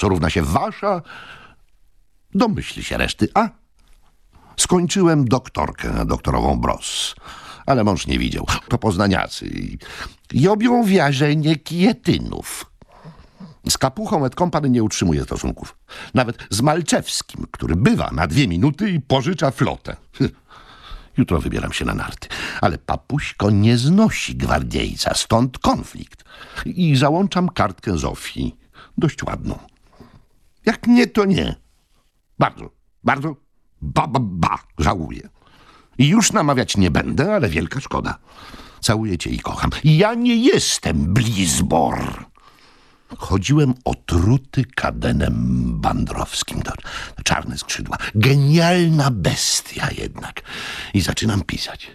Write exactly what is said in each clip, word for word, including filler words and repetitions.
co równa się wasza. Domyśli się reszty, a? Skończyłem doktorkę, doktorową Bross, ale mąż nie widział. To poznaniacy i, i obią wiarzenie kietynów. Z Kapuchą et Company nie utrzymuje stosunków. Nawet z Malczewskim, który bywa na dwie minuty i pożycza flotę. Jutro wybieram się na narty. Ale papuśko nie znosi gwardziejca, stąd konflikt. I załączam kartkę Zofii. Dość ładną. Jak nie, to nie. Bardzo, bardzo, ba, ba, ba, żałuję. I już namawiać nie będę, ale wielka szkoda. Całuję cię i kocham. Ja nie jestem blizbor. Chodziłem otruty kadenem bandrowskim. To, to czarne skrzydła. Genialna bestia jednak. I zaczynam pisać.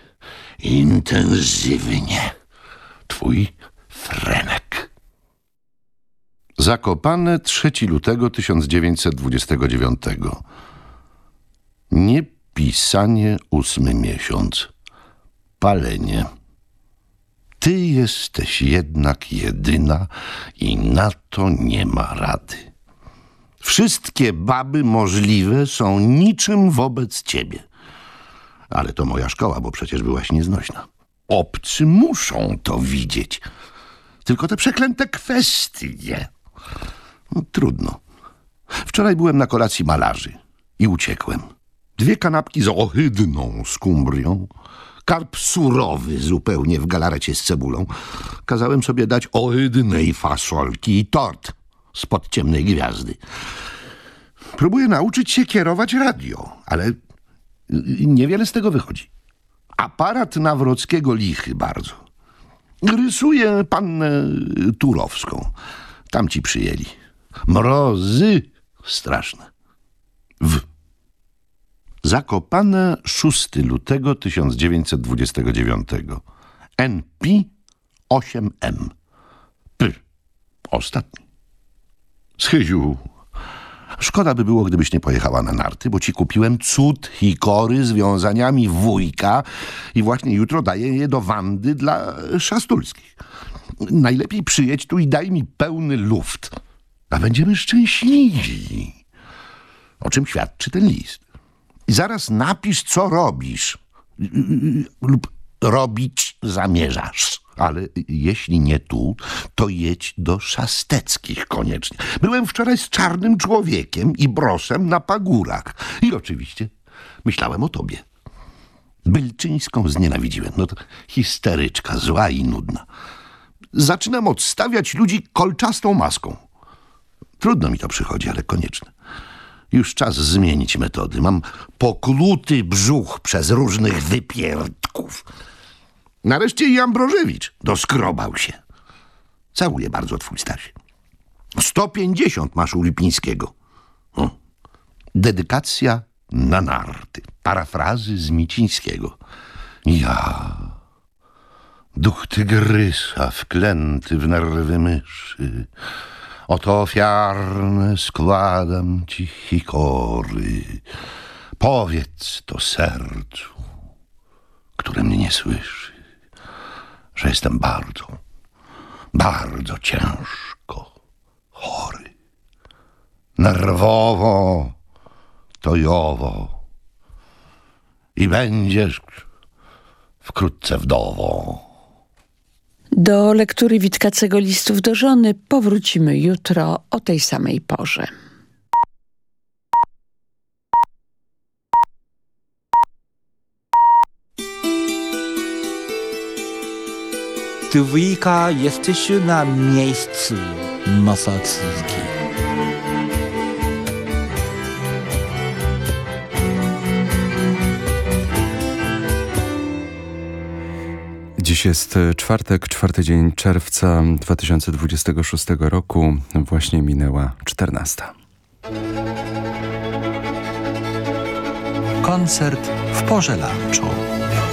Intensywnie. Twój Frenek. Zakopane trzeciego lutego tysiąc dziewięćset dwudziestego dziewiątego. Nie pisanie ósmy miesiąc. Palenie. Ty jesteś jednak jedyna i na to nie ma rady. Wszystkie baby możliwe są niczym wobec ciebie. Ale to moja szkoła, bo przecież byłaś nieznośna. Obcy muszą to widzieć. Tylko te przeklęte kwestie. No, trudno. Wczoraj byłem na kolacji malarzy i uciekłem. Dwie kanapki z ohydną skumbrią, karp surowy zupełnie w galarecie z cebulą. Kazałem sobie dać ohydnej fasolki i tort spod ciemnej gwiazdy. Próbuję nauczyć się kierować radio, ale niewiele z tego wychodzi. Aparat Nawrockiego lichy bardzo. Rysuję pannę Turowską. Tam ci przyjęli. Mrozy straszne. W. Zakopane szóstego lutego tysiąc dziewięćset dwudziestego dziewiątego. N P osiem M. P. Ostatni. Schyziu. Szkoda by było, gdybyś nie pojechała na narty, bo ci kupiłem cud hikory z wiązaniami wujka i właśnie jutro daję je do Wandy dla Szastulskich. Najlepiej przyjedź tu i daj mi pełny luft, a będziemy szczęśliwi. O czym świadczy ten list. I zaraz napisz, co robisz lub robić zamierzasz. Ale jeśli nie tu, to jedź do Szasteckich koniecznie. Byłem wczoraj z czarnym człowiekiem i Brosem na pagórach. I oczywiście myślałem o tobie. Bylczyńską znienawidziłem. No to histeryczka, zła i nudna. Zaczynam odstawiać ludzi kolczastą maską. Trudno mi to przychodzi, ale konieczne. Już czas zmienić metody. Mam pokluty brzuch przez różnych wypierdków. Nareszcie i Ambrożewicz doskrobał się. Całuję bardzo, twój Staś. sto pięćdziesiąt masz u Lipińskiego. O. Dedykacja na narty. Parafrazy z Micińskiego. Ja, duch tygrysa wklęty w nerwy myszy, oto ofiarne składam ci hikory. Powiedz to sercu, które mnie nie słyszy, że jestem bardzo, bardzo ciężko chory. Nerwowo, tojowo i będziesz wkrótce wdową. Do lektury Witkacego listów do żony powrócimy jutro o tej samej porze. Dwójka, jesteś na miejscu Masacki. Dziś jest czwartek, czwarty dzień czerwca dwa tysiące dwudziestego szóstego roku. Właśnie minęła czternasta. Koncert w porze lunchu.